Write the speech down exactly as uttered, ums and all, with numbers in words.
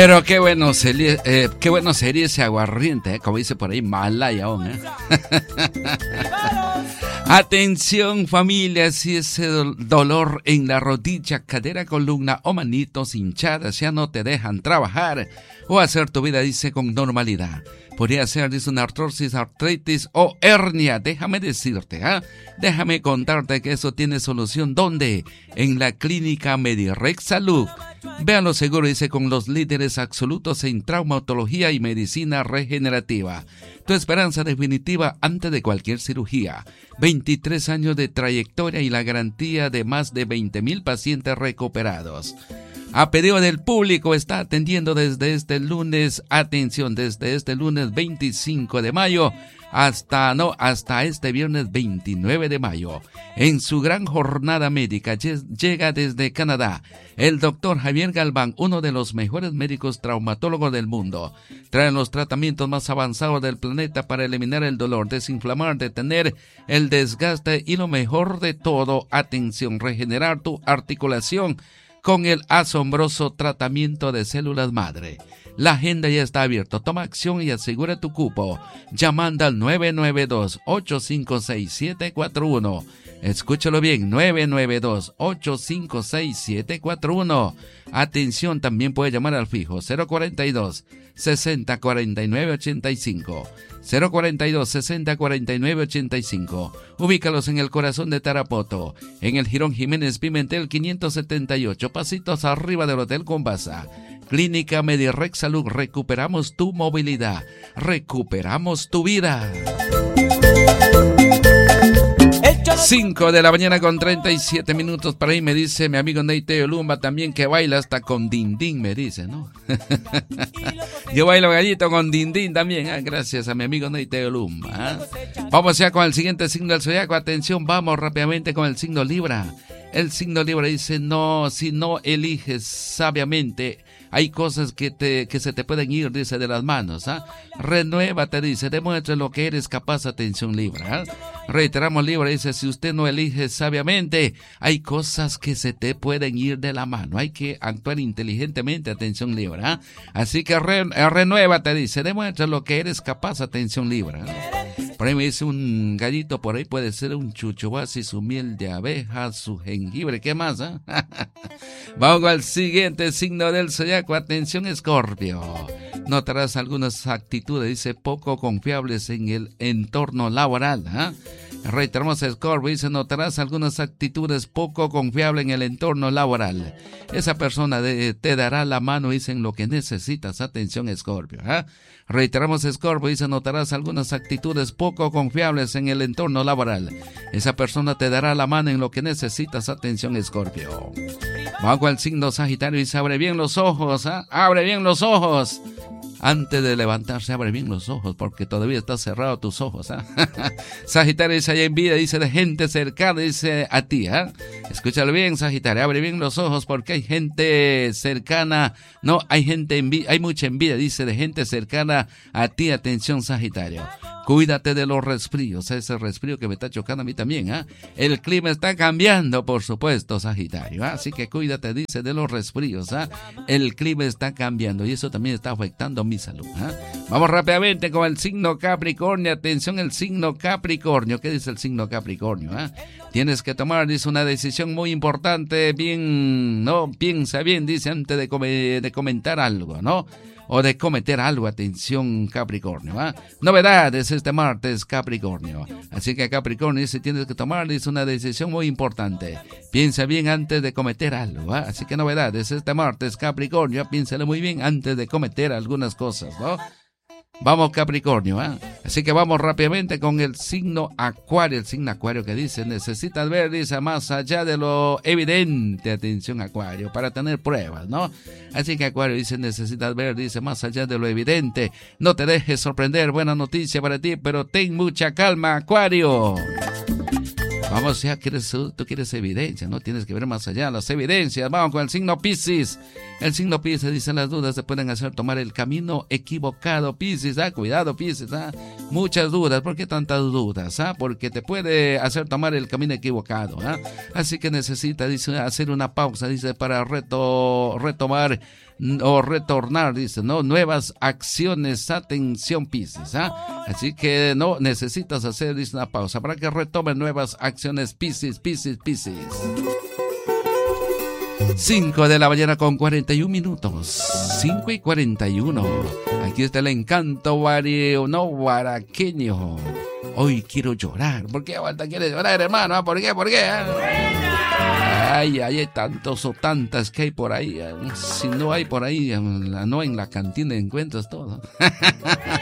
Pero qué bueno sería, eh, qué bueno sería ese aguardiente, eh, como dice por ahí, Malaya aún, ¿eh? Atención familia, si ese dolor en la rodilla, cadera, columna o manitos hinchadas ya no te dejan trabajar o hacer tu vida, dice, con normalidad. Podría ser, dice, una artrosis, artritis o hernia. Déjame decirte, ¿ah? ¿eh? Déjame contarte que eso tiene solución. ¿Dónde? En la clínica Medirex Salud. Véanlo seguro, dice, con los líderes absolutos en traumatología y medicina regenerativa. Tu esperanza definitiva antes de cualquier cirugía. veintitrés años de trayectoria y la garantía de más de veinte mil pacientes recuperados. A pedido del público está atendiendo desde este lunes, atención, desde este lunes veinticinco de mayo hasta, no, hasta este viernes veintinueve de mayo. En su gran jornada médica llega desde Canadá el doctor Javier Galván, uno de los mejores médicos traumatólogos del mundo. Trae los tratamientos más avanzados del planeta para eliminar el dolor, desinflamar, detener el desgaste y lo mejor de todo, atención, regenerar tu articulación con el asombroso tratamiento de células madre. La agenda ya está abierta. Toma acción y asegura tu cupo llamando al nueve nueve dos, ocho cinco seis, siete cuatro uno. Escúchalo bien, nueve nueve dos, ocho cinco seis, siete cuatro uno. Atención, también puede llamar al fijo cero cuarenta y dos, sesenta cuarenta y nueve ochenta y cinco. cero cuarenta y dos, sesenta cuarenta y nueve ochenta y cinco. Ubícalos en el corazón de Tarapoto, en el Jirón Jiménez Pimentel quinientos setenta y ocho, pasitos arriba del Hotel Combasa. Clínica Medirex Salud, recuperamos tu movilidad, recuperamos tu vida. cinco de la mañana con treinta y siete minutos. Para ahí me dice mi amigo Neiteo Lumba también, que baila hasta con dindín, me dice, ¿no? Yo bailo gallito con dindín también, ¿eh? Gracias a mi amigo Neiteo Lumba, ¿eh? Vamos ya con el siguiente signo del zodiaco. Atención, vamos rápidamente con el signo Libra. El signo Libra dice, no, si no eliges sabiamente, hay cosas que te que se te pueden ir, dice, de las manos, ¿ah? ¿eh? Renuévate, dice, demuestra lo que eres capaz, atención Libra, ¿eh? Reiteramos, Libra, dice, si usted no elige sabiamente, hay cosas que se te pueden ir de la mano, hay que actuar inteligentemente, atención Libra, ¿eh? Así que re, renuévate, dice, demuestra lo que eres capaz, atención Libra, ¿eh? Por ahí me dice un gallito, por ahí puede ser un chuchuasi, su miel de abeja, su jengibre, ¿qué más? ¿eh? Vamos al siguiente signo del zodiaco, atención Escorpio. Notarás algunas actitudes, dice, poco confiables en el entorno laboral, ¿eh? Reiteramos, Escorpio, dice, notarás algunas actitudes poco confiables en el entorno laboral. Esa persona de, te dará la mano, dice, en lo que necesitas, atención Escorpio, ¿eh? Reiteramos, Escorpio, dice, notarás algunas actitudes poco confiables en el entorno laboral. Esa persona te dará la mano en lo que necesitas, atención Escorpio. Vamos al signo Sagitario, dice, abre bien los ojos, ¿eh? Abre bien los ojos. Antes de levantarse, abre bien los ojos, porque todavía están cerrados tus ojos, ¿eh? Sagitario dice, hay envidia, dice, de gente cercana, dice, a ti, ¿eh? Escúchalo bien, Sagitario, abre bien los ojos, porque hay gente cercana, no, hay gente envidia, hay mucha envidia, dice, de gente cercana a ti, atención, Sagitario. Cuídate de los resfríos, ese resfrío que me está chocando a mí también, ¿eh? El clima está cambiando, por supuesto, Sagitario, ¿eh? Así que cuídate, dice, de los resfríos, ¿eh? El clima está cambiando y eso también está afectando mi salud, ¿eh? Vamos rápidamente con el signo Capricornio, atención, el signo Capricornio. ¿Qué dice el signo Capricornio? ¿eh? Tienes que tomar, dice, una decisión muy importante, bien, no, piensa bien, dice, antes de, come, de comentar algo, ¿no? O de cometer algo, atención Capricornio, ¿eh? Novedades este martes, Capricornio. Así que Capricornio dice, tienes que tomar, dice, una decisión muy importante. Piensa bien antes de cometer algo, ¿eh? Así que novedades este martes, Capricornio. Piénsalo muy bien antes de cometer algunas cosas, ¿no? Vamos, Capricornio, ¿eh? Así que vamos rápidamente con el signo Acuario. El signo Acuario que dice, necesitas ver, dice, más allá de lo evidente, atención Acuario, para tener pruebas, ¿no? Así que Acuario dice, necesitas ver, dice, más allá de lo evidente. No te dejes sorprender, buena noticia para ti, pero ten mucha calma, Acuario. Vamos, ya quieres, tú quieres evidencia, ¿no? Tienes que ver más allá las evidencias. Vamos con el signo Piscis. El signo Piscis dice: las dudas te pueden hacer tomar el camino equivocado, Piscis. Ah, cuidado, Piscis. Ah, muchas dudas. ¿Por qué tantas dudas? Ah, porque te puede hacer tomar el camino equivocado. Ah, así que necesita, dice, hacer una pausa, dice, para reto, retomar o retornar, dice, ¿no? Nuevas acciones. Atención, Piscis. ¿Ah? Así que no necesitas hacer, dice, una pausa para que retome nuevas acciones, Piscis, Piscis, Piscis. cinco de la mañana con cuarenta y un minutos. cinco y cuarenta y uno. Aquí está el encanto vario, no guaraqueño. Hoy quiero llorar. ¿Por qué aguanta quieres llorar, hermano? ¿Por qué? ¿Por qué? Ay, ay, hay tantos o tantas que hay por ahí. Si no hay por ahí, no en la cantina encuentras todo.